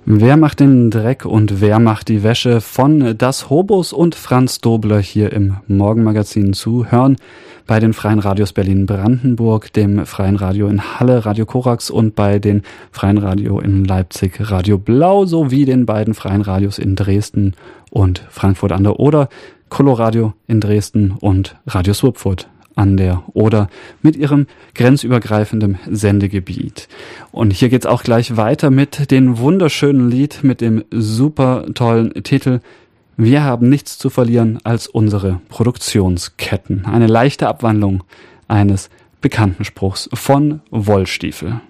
Wer macht den Dreck und wer macht die Wäsche? Von Das Hobos und Franz Dobler hier im Morgenmagazin zu hören bei den Freien Radios Berlin-Brandenburg, dem Freien Radio in Halle, Radio Korax, und bei den Freien Radio in Leipzig, Radio Blau, sowie den beiden Freien Radios in Dresden und Frankfurt an der Oder, Coloradio in Dresden und Radio Surpfurt an der Oder mit ihrem grenzübergreifenden Sendegebiet. Und hier geht's auch gleich weiter mit dem wunderschönen Lied mit dem super tollen Titel Wir haben nichts zu verlieren als unsere Produktionsketten. Eine leichte Abwandlung eines bekannten Spruchs von Wollstiefel.